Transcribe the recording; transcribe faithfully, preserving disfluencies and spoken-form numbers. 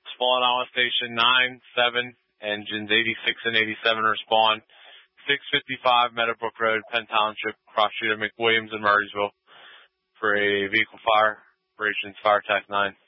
Spawn Island Station nine, seven, engines eighty-six and eighty-seven are spawn. six fifty-five Meadowbrook Road, Penn Township, cross street of McWilliams in Murraysville for a vehicle fire. Operations Fire Tac nine.